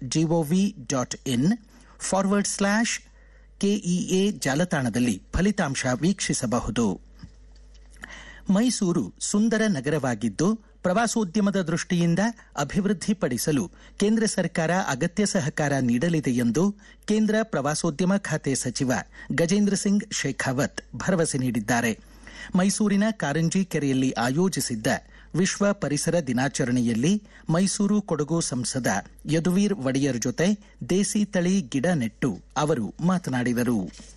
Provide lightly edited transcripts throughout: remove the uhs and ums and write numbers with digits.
.gov.in/KEA ಜಾಲತಾಣದಲ್ಲಿ ಫಲಿತಾಂಶ ವೀಕ್ಷಿಸಬಹುದು. ಮೈಸೂರು ಸುಂದರ ನಗರವಾಗಿದ್ದು ಪ್ರವಾಸೋದ್ಯಮದ ದೃಷ್ಟಿಯಿಂದ ಅಭಿವೃದ್ಧಿಪಡಿಸಲು ಕೇಂದ್ರ ಸರ್ಕಾರ ಅಗತ್ಯ ಸಹಕಾರ ನೀಡಲಿದೆ ಎಂದು ಕೇಂದ್ರ ಪ್ರವಾಸೋದ್ಯಮ ಖಾತೆ ಸಚಿವ ಗಜೇಂದ್ರ ಸಿಂಗ್ ಶೇಖಾವತ್ ಭರವಸೆ ನೀಡಿದ್ದಾರೆ. ಮೈಸೂರಿನ ಕಾರಂಜಿ ಕೆರೆಯಲ್ಲಿ ಆಯೋಜಿಸಿದ್ದ ವಿಶ್ವ ಪರಿಸರ ದಿನಾಚರಣೆಯಲ್ಲಿ ಮೈಸೂರು ಕೊಡಗು ಸಂಸದ ಯದುವೀರ್ ಒಡೆಯರ್ ಜೊತೆ ದೇಸಿ ತಳಿ ಗಿಡ ನೆಟ್ಟು ಅವರು ಮಾತನಾಡಿದರು.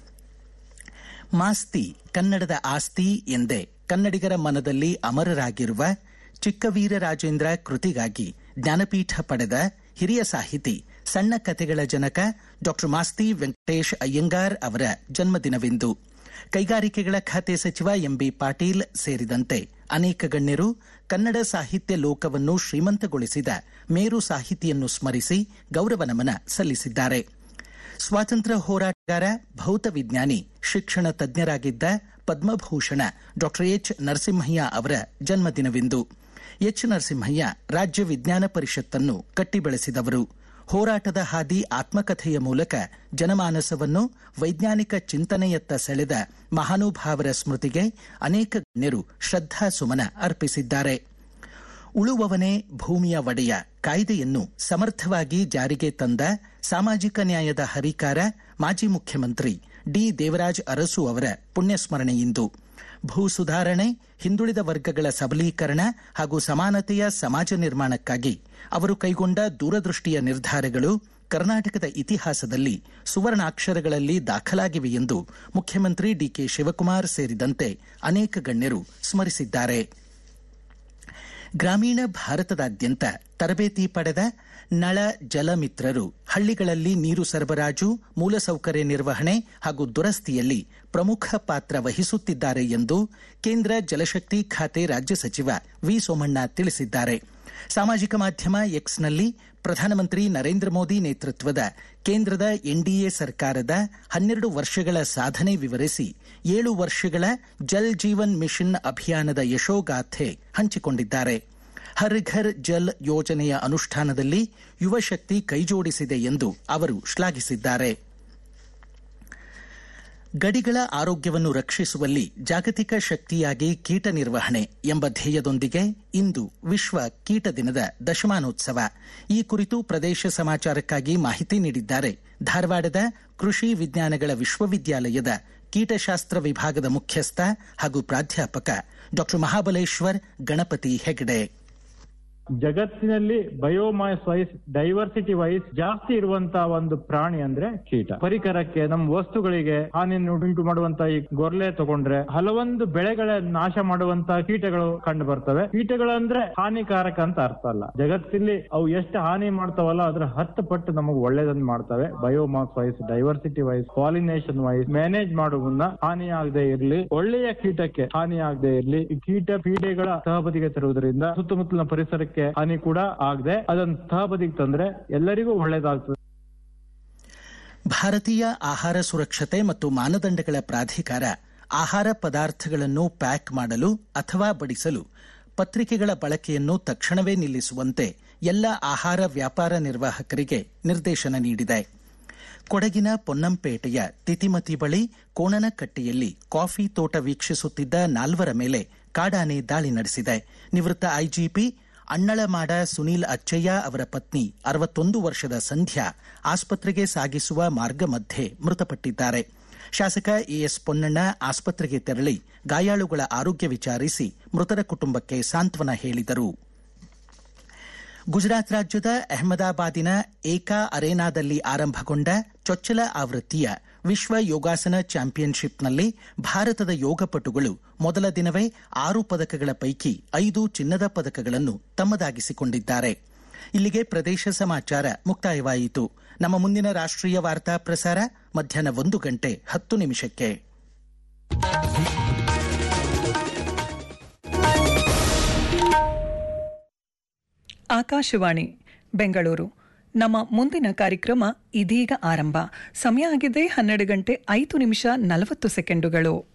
ಮಾಸ್ತಿ ಕನ್ನಡದ ಆಸ್ತಿ ಎಂದೇ ಕನ್ನಡಿಗರ ಮನದಲ್ಲಿ ಅಮರರಾಗಿರುವ ಚಿಕ್ಕವೀರರಾಜೇಂದ್ರ ಕೃತಿಗಾಗಿ ಜ್ಞಾನಪೀಠ ಪಡೆದ ಹಿರಿಯ ಸಾಹಿತಿ, ಸಣ್ಣ ಕಥೆಗಳ ಜನಕ ಡಾ ಮಾಸ್ತಿ ವೆಂಕಟೇಶ್ ಅಯ್ಯಂಗಾರ್ ಅವರ ಜನ್ಮದಿನವಿಂದು. ಕೈಗಾರಿಕೆಗಳ ಖಾತೆ ಸಚಿವ ಎಂಬಿ ಪಾಟೀಲ್ ಸೇರಿದಂತೆ ಅನೇಕ ಗಣ್ಯರು ಕನ್ನಡ ಸಾಹಿತ್ಯ ಲೋಕವನ್ನು ಶ್ರೀಮಂತಗೊಳಿಸಿದ ಮೇರು ಸಾಹಿತಿಯನ್ನು ಸ್ಮರಿಸಿ ಗೌರವ ನಮನ ಸಲ್ಲಿಸಿದ್ದಾರೆ. ಸ್ವಾತಂತ್ರ್ಯ ಹೋರಾಟಗಾರ, ಭೌತ ವಿಜ್ಞಾನಿ, ಶಿಕ್ಷಣ ತಜ್ಞರಾಗಿದ್ದ ಪದ್ಮಭೂಷಣ ಡಾ ಎಚ್ ನರಸಿಂಹಯ್ಯ ಅವರ ಜನ್ಮದಿನವಿಂದು. ಎಚ್ ನರಸಿಂಹಯ್ಯ ರಾಜ್ಯ ವಿಜ್ಞಾನ ಪರಿಷತ್ತನ್ನು ಕಟ್ಟಿ ಬೆಳೆಸಿದವರು. ಹೋರಾಟದ ಹಾದಿ ಆತ್ಮಕಥೆಯ ಮೂಲಕ ಜನಮಾನಸವನ್ನು ವೈಜ್ಞಾನಿಕ ಚಿಂತನೆಯತ್ತ ಸೆಳೆದ ಮಹಾನುಭಾವರ ಸ್ಮೃತಿಗೆ ಅನೇಕ ಗಣ್ಯರು ಶ್ರದ್ಧಾ ಸುಮನ ಅರ್ಪಿಸಿದ್ದಾರೆ. ಉಳುವವನೇ ಭೂಮಿಯ ಒಡೆಯ ಕಾಯ್ದೆಯನ್ನು ಸಮರ್ಥವಾಗಿ ಜಾರಿಗೆ ತಂದ ಸಾಮಾಜಿಕ ನ್ಯಾಯದ ಹರಿಕಾರ ಮಾಜಿ ಮುಖ್ಯಮಂತ್ರಿ ಡಿ ದೇವರಾಜ್ ಅರಸು ಅವರ ಪುಣ್ಯಸ್ಮರಣೆಯಿಂದು. ಭೂ ಸುಧಾರಣೆ, ಹಿಂದುಳಿದ ವರ್ಗಗಳ ಸಬಲೀಕರಣ ಹಾಗೂ ಸಮಾನತೆಯ ಸಮಾಜ ನಿರ್ಮಾಣಕ್ಕಾಗಿ ಅವರು ಕೈಗೊಂಡ ದೂರದೃಷ್ಟಿಯ ನಿರ್ಧಾರಗಳು ಕರ್ನಾಟಕದ ಇತಿಹಾಸದಲ್ಲಿ ಸುವರ್ಣಾಕ್ಷರಗಳಲ್ಲಿ ದಾಖಲಾಗಿವೆ ಎಂದು ಮುಖ್ಯಮಂತ್ರಿ ಡಿಕೆ ಶಿವಕುಮಾರ್ ಸೇರಿದಂತೆ ಅನೇಕ ಗಣ್ಯರು ಸ್ಮರಿಸಿದ್ದಾರೆ. ಗ್ರಾಮೀಣ ಭಾರತದಾದ್ಯಂತ ತರಬೇತಿ ಪಡೆದ ನಳ ಜಲ ಮಿತ್ರರು ಹಳ್ಳಿಗಳಲ್ಲಿ ನೀರು ಸರಬರಾಜು, ಮೂಲಸೌಕರ್ಯ ನಿರ್ವಹಣೆ ಹಾಗೂ ದುರಸ್ತಿಯಲ್ಲಿ ಪ್ರಮುಖ ಪಾತ್ರ ವಹಿಸುತ್ತಿದ್ದಾರೆ ಎಂದು ಕೇಂದ್ರ ಜಲಶಕ್ತಿ ಖಾತೆ ರಾಜ್ಯ ಸಚಿವ ವಿ ಸೋಮಣ್ಣ ತಿಳಿಸಿದ್ದಾರೆ. ಸಾಮಾಜಿಕ ಮಾಧ್ಯಮ ಎಕ್ಸ್ನಲ್ಲಿ ಪ್ರಧಾನಮಂತ್ರಿ ನರೇಂದ್ರ ಮೋದಿ ನೇತೃತ್ವದ ಕೇಂದ್ರದ ಎನ್ಡಿಎ ಸರ್ಕಾರದ 12 ವರ್ಷಗಳ ಸಾಧನೆ ವಿವರಿಸಿ 7 ವರ್ಷಗಳ ಜಲ್ ಜೀವನ್ ಮಿಷನ್ ಅಭಿಯಾನದ ಯಶೋಗಾಥೆ ಹಂಚಿಕೊಂಡಿದ್ದಾರೆ. ಹರ್ ಘರ್ ಜಲ್ ಯೋಜನೆಯ ಅನುಷ್ಠಾನದಲ್ಲಿ ಯುವ ಶಕ್ತಿ ಕೈಜೋಡಿಸಿದೆ ಎಂದು ಅವರು ಶ್ಲಾಘಿಸಿದ್ದಾರೆ. ಗಡಿಗಳ ಆರೋಗ್ಯವನ್ನು ರಕ್ಷಿಸುವಲ್ಲಿ ಜಾಗತಿಕ ಶಕ್ತಿಯಾಗಿ ಕೀಟ ನಿರ್ವಹಣೆ ಎಂಬ ಧ್ಯೇಯದೊಂದಿಗೆ ಇಂದು ವಿಶ್ವ ಕೀಟ ದಿನದ ದಶಮಾನೋತ್ಸವ. ಈ ಕುರಿತು ಪ್ರದೇಶ ಸಮಾಚಾರಕ್ಕಾಗಿ ಮಾಹಿತಿ ನೀಡಿದ್ದಾರೆ ಧಾರವಾಡದ ಕೃಷಿ ವಿಜ್ಞಾನಗಳ ವಿಶ್ವವಿದ್ಯಾಲಯದ ಕೀಟಶಾಸ್ತ್ರ ವಿಭಾಗದ ಮುಖ್ಯಸ್ಥ ಹಾಗೂ ಪ್ರಾಧ್ಯಾಪಕ ಡಾ ಮಹಾಬಲೇಶ್ವರ್ ಗಣಪತಿ ಹೆಗಡೆ. ಜಗತ್ತಿನಲ್ಲಿ ಬಯೋಮಾಸ್ ವೈಸ್, ಡೈವರ್ಸಿಟಿ ವೈಸ್ ಜಾಸ್ತಿ ಇರುವಂತಹ ಒಂದು ಪ್ರಾಣಿ ಅಂದ್ರೆ ಕೀಟ. ಪರಿಕರಕ್ಕೆ, ನಮ್ಮ ವಸ್ತುಗಳಿಗೆ ಹಾನಿಯನ್ನು ಉಂಟು ಮಾಡುವಂತಹ ಈ ಗೊರ್ಲೆ ತಗೊಂಡ್ರೆ ಹಲವೊಂದು ಬೆಳೆಗಳ ನಾಶ ಮಾಡುವಂತಹ ಕೀಟಗಳು ಕಂಡು ಬರ್ತವೆ. ಕೀಟಗಳು ಅಂದ್ರೆ ಹಾನಿಕಾರಕ ಅಂತ ಅರ್ಥ ಅಲ್ಲ. ಜಗತ್ತಿನಲ್ಲಿ ಅವು ಎಷ್ಟು ಹಾನಿ ಮಾಡ್ತಾವಲ್ಲ ಅದ್ರ 10 ಪಟ್ಟು ನಮಗೆ ಒಳ್ಳೇದನ್ನ ಮಾಡ್ತವೆ. Biomass wise, diversity wise, pollination wise manage ಮಾಡುವುದನ್ನ ಹಾನಿಯಾಗದೆ ಇರಲಿ, ಒಳ್ಳೆಯ ಕೀಟಕ್ಕೆ ಹಾನಿಯಾಗದೆ ಇರಲಿ, ಈ ಕೀಟ ಪೀಡೆಗಳ ತಹಬದಿಗೆ ತರುವುದರಿಂದ ಸುತ್ತಮುತ್ತಲಿನ ಪರಿಸರಕ್ಕೆ ಹಾನಿ ಕೂಡ ಆಗದೆ ಅದನ್ನು ತಹಬದಿಗೆ ತಂದ್ರೆ ಎಲ್ಲರಿಗೂ ಒಳ್ಳೆಯದಾಗ್ತದೆ. ಭಾರತೀಯ ಆಹಾರ ಸುರಕ್ಷತೆ ಮತ್ತು ಮಾನದಂಡಗಳ ಪ್ರಾಧಿಕಾರ ಆಹಾರ ಪದಾರ್ಥಗಳನ್ನು ಪ್ಯಾಕ್ ಮಾಡಲು ಅಥವಾ ಬಡಿಸಲು ಪತ್ರಿಕೆಗಳ ಬಳಕೆಯನ್ನು ತಕ್ಷಣವೇ ನಿಲ್ಲಿಸುವಂತೆ ಎಲ್ಲ ಆಹಾರ ವ್ಯಾಪಾರ ನಿರ್ವಾಹಕರಿಗೆ ನಿರ್ದೇಶನ ನೀಡಿದೆ. ಕೊಡಗಿನ ಪೊನ್ನಂಪೇಟೆಯ ತಿತಿಮತಿ ಬಳಿ ಕೋಣನಕಟ್ಟೆಯಲ್ಲಿ ಕಾಫಿ ತೋಟ ವೀಕ್ಷಿಸುತ್ತಿದ್ದ 4 ಮೇಲೆ ಕಾಡಾನೆ ದಾಳಿ ನಡೆಸಿದೆ. ನಿವೃತ್ತ ಐಜಿಪಿ ಅಣ್ಣಳಮಾಡ ಸುನೀಲ್ ಅಚ್ಚಯ್ಯ ಅವರ ಪತ್ನಿ 61 ವರ್ಷದ ಸಂಧ್ಯಾ ಆಸ್ಪತ್ರೆಗೆ ಸಾಗಿಸುವ ಮಾರ್ಗ ಮಧ್ಯೆ ಮೃತಪಟ್ಟಿದ್ದಾರೆ. ಶಾಸಕ ಎಎಸ್ ಪೊನ್ನಣ್ಣ ಆಸ್ಪತ್ರೆಗೆ ತೆರಳಿ ಗಾಯಾಳುಗಳ ಆರೋಗ್ಯ ವಿಚಾರಿಸಿ ಮೃತರ ಕುಟುಂಬಕ್ಕೆ ಸಾಂತ್ವನ ಹೇಳಿದರು. ಗುಜರಾತ್ ರಾಜ್ಯದ ಅಹಮದಾಬಾದಿನ ಏಕಾ ಅರೇನಾದಲ್ಲಿ ಆರಂಭಗೊಂಡ ಚೊಚ್ಚಲ ಆವೃತ್ತಿಯ ವಿಶ್ವ ಯೋಗಾಸನ ಚಾಂಪಿಯನ್ಶಿಪ್ನಲ್ಲಿ ಭಾರತದ ಯೋಗಪಟುಗಳು ಮೊದಲ ದಿನವೇ 6 ಪದಕಗಳ ಪೈಕಿ 5 ಚಿನ್ನದ ಪದಕಗಳನ್ನು ತಮ್ಮದಾಗಿಸಿಕೊಂಡಿದ್ದಾರೆ. ಇಲ್ಲಿಗೆ ಪ್ರದೇಶ ಸಮಾಚಾರ ಮುಕ್ತಾಯವಾಯಿತು. ನಮ್ಮ ಮುಂದಿನ ರಾಷ್ಟ್ರೀಯ ವಾರ್ತಾ ಪ್ರಸಾರ ಮಧ್ಯಾಹ್ನ 1:10 ಆಕಾಶವಾಣಿ ಬೆಂಗಳೂರು. ನಮ್ಮ ಮುಂದಿನ ಕಾರ್ಯಕ್ರಮ ಇದೀಗ ಆರಂಭ. ಸಮಯ ಆಗಿದೆ 12:05